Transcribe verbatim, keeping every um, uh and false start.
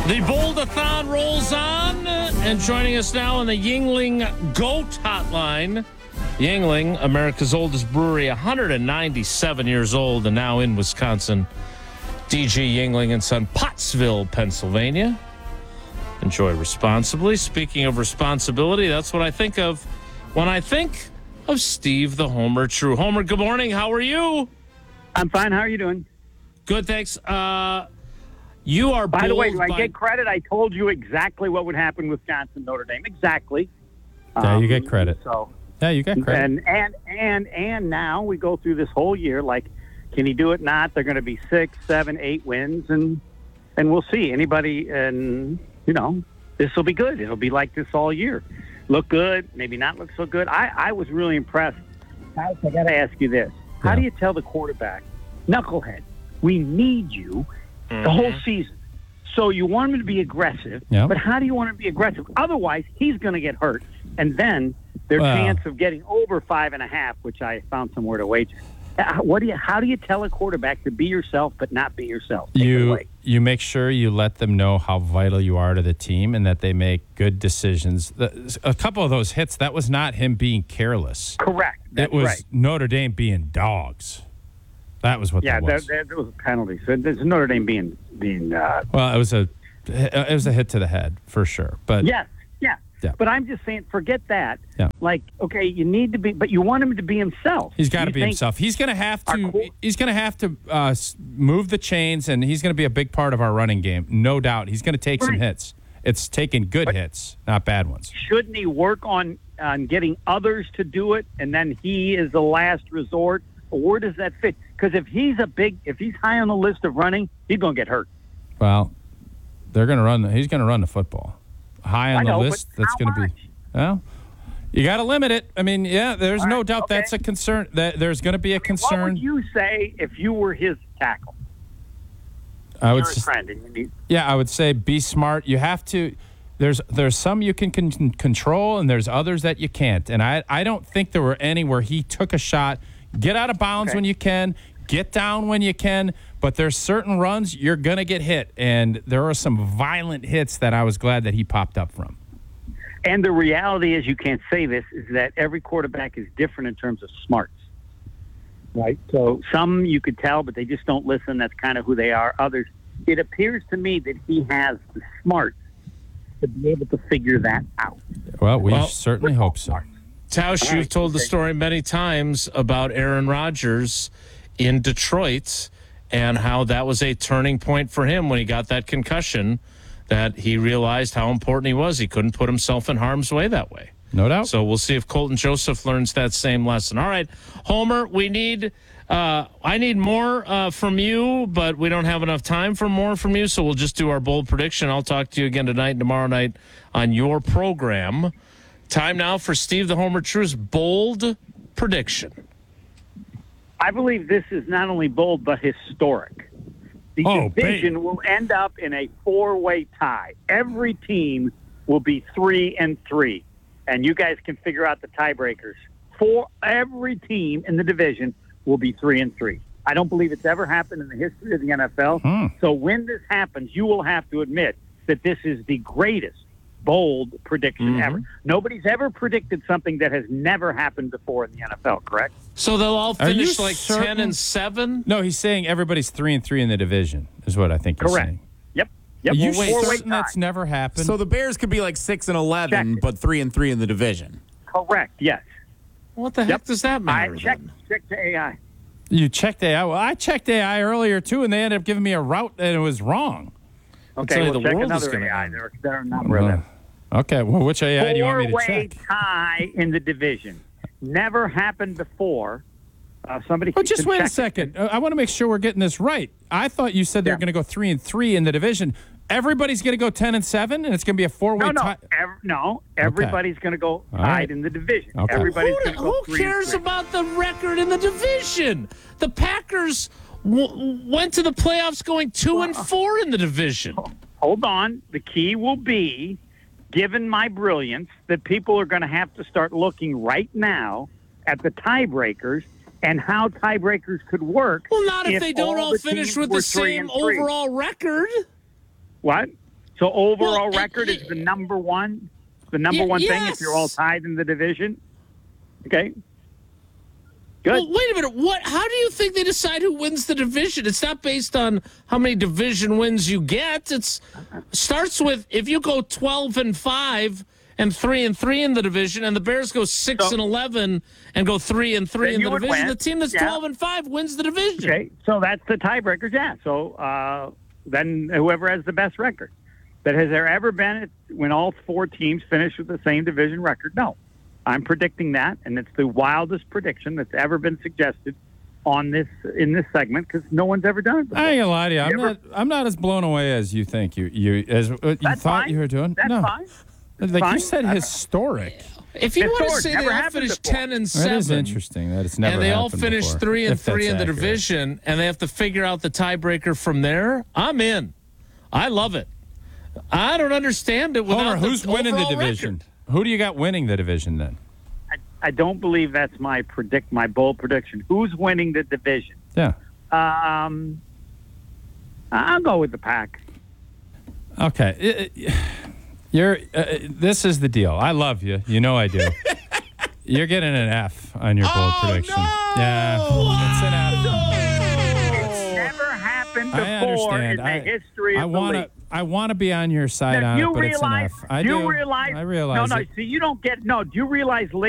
The Bold-a-thon rolls on, and joining us now on the Yuengling Goat Hotline. Yuengling, America's oldest brewery, one hundred ninety-seven years old, and now in Wisconsin. D G Yuengling and Son, Pottsville, Pennsylvania. Enjoy responsibly. Speaking of responsibility, that's what I think of when I think of Steve the Homer True. Homer, good morning. How are you? I'm fine. How are you doing? Good, thanks. Uh... You are By the way, do I by... get credit? I told you exactly what would happen with Wisconsin Notre Dame. Exactly. Yeah, um, you get credit. So yeah, you get credit. And and and and now we go through this whole year. Like, can he do it? Not. They're going to be six, seven, eight wins, and and we'll see. Anybody, and you know, this will be good. It'll be like this all year. Look good, maybe not look so good. I I was really impressed. I got to ask you this: How Yeah. do you tell the quarterback, knucklehead, we need you the whole season? So you want him to be aggressive, Yep. but how do you want him to be aggressive? Otherwise, he's going to get hurt, and then their Well. chance of getting over five and a half, which I found somewhere to wager. Uh, What do you? How do you tell a quarterback to be yourself but not be yourself? Take it You away. you make sure you let them know how vital you are to the team and that they make good decisions. The, a couple of those hits, that was not him being careless. Correct. That's it was right. Notre Dame being dogs. That was what Yeah, that was. that, that was a penalty. So there's Notre Dame being being. Uh, well, it was a it was a hit to the head for sure. But yes, yeah. Yeah. But I'm just saying, forget that. Yeah. Like, okay, you need to be, but you want him to be himself. He's got to You be think- himself. He's going to have Our to. qu- He's going to have to uh, s- move the chains, and he's going to be a big part of our running game, no doubt. He's going to take some Right. hits. It's taking good But- hits, not bad ones. Shouldn't he work on on getting others to do it, and then he is the last resort? Or where does that fit? Because if he's a big, if he's high on the list of running, he's going to get hurt. Well, they're going to run. He's going to run the football high on I know, the but list. That's how going to be. much? Well, you got to limit it. I mean, yeah, there's All no right, doubt okay. that's a concern. That there's going to be a What concern. would you say if you were his tackle? I would. You're his s- friend, and you need- Yeah, I would say be smart. You have to. There's there's some you can con- control, and there's others that you can't. And I I don't think there were any where he took a shot. Get out of bounds Okay. when you can. Get down when you can. But there's certain runs you're gonna get hit, and there are some violent hits that I was glad that he popped up from. And the reality is, you can't say this, is that every quarterback is different in terms of smarts. Right. So some you could tell, but they just don't listen. That's kind of who they are. Others, it appears to me that he has the smarts to be able to figure that out. Well, we Well, certainly hope so. Tausch, All you've right, told the okay. story many times about Aaron Rodgers in Detroit and how that was a turning point for him when he got that concussion, that he realized how important he was. He couldn't put himself in harm's way that way. No doubt. So we'll see if Colton Joseph learns that same lesson. All right, Homer, we need uh, I need more uh, from you, but we don't have enough time for more from you, so we'll just do our bold prediction. I'll talk to you again tonight and tomorrow night on your program. Time now for Steve the Homer True's bold prediction. I believe this is not only bold, but historic. The Oh, division will end up in a four-way tie. Every team will be three and three, and you guys can figure out the tiebreakers. For every team in the division will be three and three. I don't believe it's ever happened in the history of the N F L. Hmm. So when this happens, you will have to admit that this is the greatest bold prediction Mm-hmm. ever. Nobody's ever predicted something that has never happened before in the N F L, correct? So they'll all Are you finish like certain? ten and seven? No, he's saying everybody's three and three in the division, is what I think he's Correct. saying. Yep. Yep. Are you Four-way certain tie. that's never happened? So the Bears could be like six and eleven, Check it. but three and three in the division. Correct, yes. What the heck Yep. does that I matter checked, then? checked the A I. You checked A I. Well, I checked A I earlier too, and they ended up giving me a route, and it was wrong. Okay, tell you well, the check world is another gonna A I. end. There, there are a number of Uh, them. Okay, well, which A I do you want me to Four-way check? tie in the division. Never happened before. Uh, somebody But just can wait a check it. second. Uh, I want to make sure we're getting this right. I thought you said they're Yeah. going to go three and three in the division. Everybody's going to go ten and seven, and it's going to be a four-way No, no, tie. ev- no. Everybody's going to go tied right. in the division. Okay. Everybody's Who, going to go who three and cares three. about the record in the division? The Packers w- went to the playoffs going two and four in the division. Hold on. The key will be, given my brilliance, that people are going to have to start looking right now at the tiebreakers and how tiebreakers could work. Well, not if, they don't all the finish teams with were the three same and three. overall record. What? So overall Well, record it- is the number one, the number Yeah, one thing yes. if you're all tied in the division. Okay. Good. Well, wait a minute. What? How do you think they decide who wins the division? It's not based on how many division wins you get. It's starts with if you go twelve and five and three and three in the division, and the Bears go six So- and eleven and go three and three Then in you the would division. win. The team that's Yeah. twelve and five wins the division. Okay. So that's the tiebreakers. Yeah. So uh, then whoever has the best record. But has there ever been when all four teams finish with the same division record? No. I'm predicting that, and it's the wildest prediction that's ever been suggested on this in this segment because no one's ever done it before. I ain't gonna lie to you. I'm You ever- not. I'm not as blown away as you think. You you as uh, you That's thought fine. you were doing. That's no, fine. like fine. you said, historic. If you It's want to sword. say they Never all happened finished before. ten and That seven, is interesting. That it's never and they all happened finished before, three and if three that's in the accurate. division, and they have to figure out the tiebreaker from there. I'm in. I love it. I don't understand it without Homer, the who's winning the overall division? record. Who do you got winning the division then? I, I don't believe that's my predict my bold prediction. Who's winning the division? Yeah. Um, I'll go with the Pack. Okay. I- I- You're. Uh, this is the deal. I love you. You know I do. You're getting an F on your bold Oh, prediction. no! Yeah. It's an F. It's never happened I before understand. in the I, history of I the wanna, league. I want to be on your side Now, on do it, you but it's an realize? F. I do do. you realize? I realize No, no. it. See, you don't get. No. Do you realize?